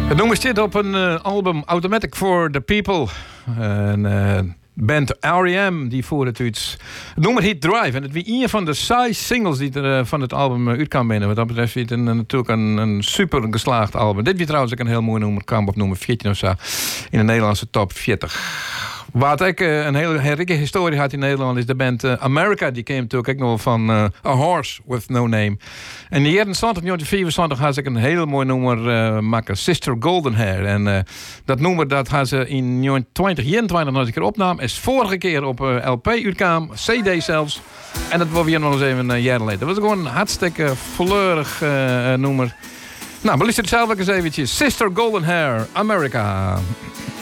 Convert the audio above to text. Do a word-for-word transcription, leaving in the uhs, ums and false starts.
Het nummer zit op een uh, album Automatic for the People. Een uh, band R E M die voert het uit. Het nummer heet Drive. En het was een van de saai singles die er uh, van het album uh, uit kan binnen. Wat dat betreft is het een, natuurlijk een, een super geslaagd album. Dit was trouwens ook een heel mooi nummer. Kwam op nummer veertien of zo in de Nederlandse top veertig. Wat ik uh, een hele rijke historie had in Nederland is de band uh, America. Die kwam natuurlijk ook nog van uh, A Horse With No Name. En in de jaren negentien vierentwintig had ik een heel mooi nummer uh, maken. Sister Golden Hair. En uh, dat nummer dat had ze in twintig eenentwintig nog een keer opnam. Is vorige keer op uh, L P uitkwam. C D zelfs. En dat was weer nog eens even een jaar geleden. Dat was gewoon een hartstikke fleurig uh, nummer. Nou, beluister het zelf ook eens eventjes. Sister Golden Hair, America.